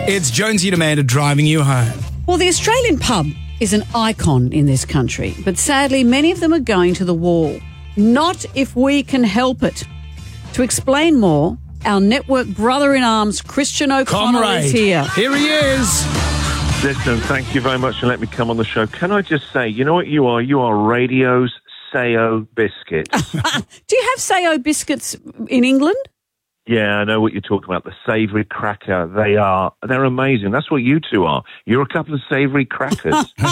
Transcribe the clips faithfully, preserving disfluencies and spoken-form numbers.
It's Jonesy and Amanda driving you home. Well, the Australian pub is an icon in this country, but sadly many of them are going to the wall. Not if we can help it. To explain more, our network brother-in-arms, Christian O'Connell, Comrade. is here. Here he is. Listen, thank you very much for letting me come on the show. Can I just say, you know what you are? You are radio's Sayo biscuits. Do you have Sayo biscuits in England? Yeah, I know what you're talking about. The savoury cracker. They are, they're amazing. That's what you two are. You're a couple of savoury crackers.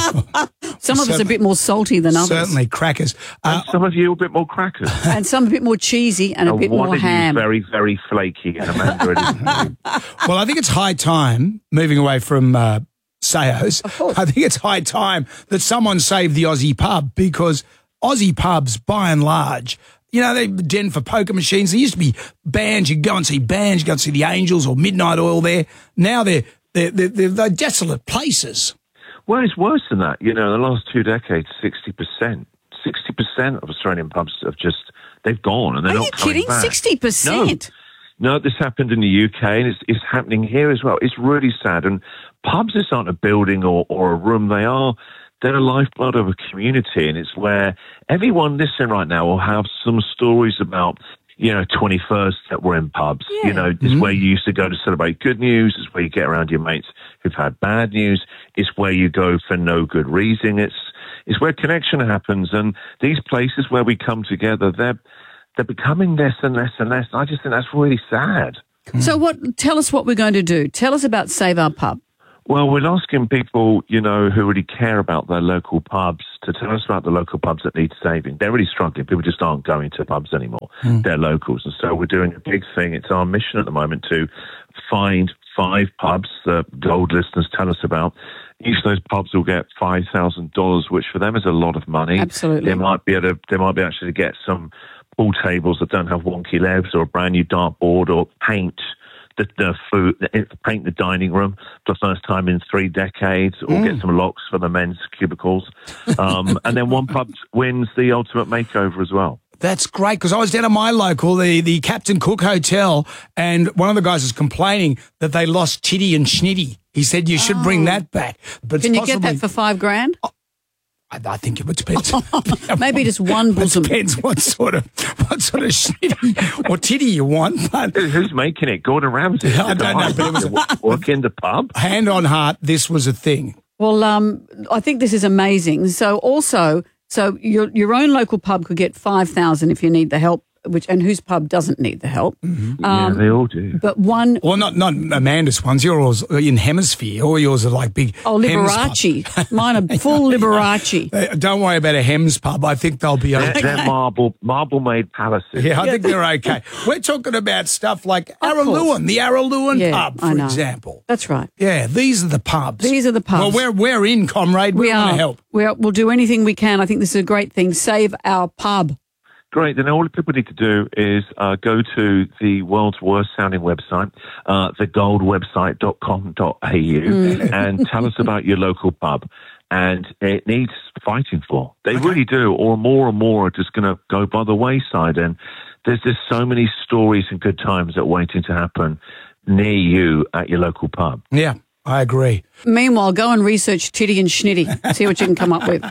Some of us are a bit more salty than others. Certainly, crackers. And Uh, some of you are a bit more crackers. And some a bit more cheesy and a And bit one more of you ham. is very, very flaky. And Amanda, it isn't. well, I think it's high time, moving away from uh, Sayos, Of course. I think it's high time that someone saved the Aussie pub, because Aussie pubs, by and large, you know, they den for poker machines. There used to be bands. You go and see bands. You go and see the Angels or Midnight Oil there. Now they're, they're, they're, they're, they're desolate places. Well, it's worse than that. You know, in the last two decades, sixty percent. sixty percent of Australian pubs have just, they've gone and they're Are not you coming kidding? back. sixty percent? No, this happened in the U K and it's, it's happening here as well. It's really sad. And pubs just aren't a building or, or a room. They are, they're a lifeblood of a community. And it's where everyone listening right now will have some stories about, you know, twenty-first that were in pubs. Yeah. You know, it's where you used to go to celebrate good news. It's where you get around your mates who've had bad news. It's where you go for no good reason. It's, it's where connection happens. And these places where we come together, they're, they're becoming less and less and less. I just think that's really sad. So what? Tell us what we're going to do. Tell us about Save Our Pub. Well, we're asking people, you know, who really care about their local pubs to tell us about the local pubs that need saving. They're really struggling. People just aren't going to pubs anymore. Mm. They're locals. And so we're doing a big thing. It's our mission at the moment to find five pubs that gold listeners tell us about. Each of those pubs will get five thousand dollars, which for them is a lot of money. Absolutely. They might be able to, they might be actually to get some pool tables that don't have wonky legs or a brand new dartboard or paint the, the food, paint the dining room for the first time in three decades, or mm. get some locks for the men's cubicles. Um, and then one pub wins the ultimate makeover as well. That's great, because I was down at my local, the, the Captain Cook Hotel, and one of the guys was complaining that they lost Titty and Schnitty. He said you should oh. bring that back. But Can you possibly, get that for five grand? Oh, I, I think it would depend. Maybe just one bosom. It depends what sort of what sort of Schnitty or Titty you want. But who's making it? Gordon Ramsay? I don't know, but it was a, work in the pub. Hand on heart, this was a thing. Well, um, I think this is amazing. So also. So your your own local pub could get five thousand if you need the help, which and whose pub doesn't need the help? Mm-hmm. Um, yeah, they all do. But one, well, not not Amanda's ones. Yours in Hemisphere. All yours are like big. Oh, Liberace. Mine are full Liberace. Don't worry about a Hems pub. I think they'll be okay. They're, they're marble marble made palaces. Yeah, I think they're okay. We're talking about stuff like Araluen, the Araluen yeah, pub, for example. That's right. Yeah, these are the pubs. These are the pubs. Well, we're we're in, comrade. We, we want to help. We're, we'll do anything we can. I think this is a great thing. Save our pub. Great. Then all people need to do is uh, go to the world's worst sounding website, uh, the gold website dot com dot a u, mm. and tell us about your local pub. And it needs fighting for. They okay. really do. Or more and more are just going to go by the wayside. And there's just so many stories and good times that are waiting to happen near you at your local pub. Yeah, I agree. Meanwhile, go and research Titty and Schnitty. See what you can come up with.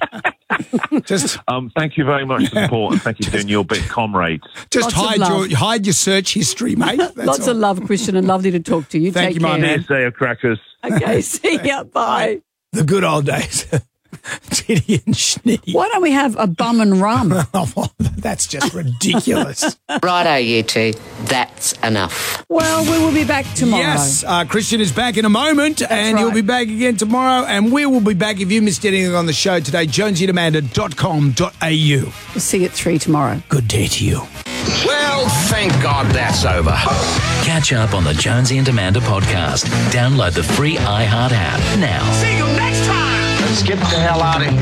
Just um, thank you very much for the support, and thank you for doing your bit, comrades. Just Lots hide your hide your search history, mate. That's Lots all. of love, Christian, and lovely to talk to you. Thank Take you, care. my man. Say crackers. Okay, see ya. Bye. The good old days. Titty and Schnitty. Why don't we have a bum and rum? Oh, well, that's just ridiculous. Righto, you two. That's enough. Well, we will be back tomorrow. Yes, uh, Christian is back in a moment, That's and right. he'll be back again tomorrow, and we will be back if you missed anything on the show today, jonesy and amanda dot com dot a u. We'll see you at three tomorrow. Good day to you. Well, thank God that's over. Catch up on the Jonesy and Amanda podcast. Download the free iHeart app now. See you next time. Let's get the hell out of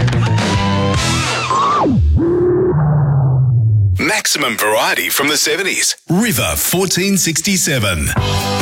here. Maximum variety from the seventies. River fourteen sixty-seven.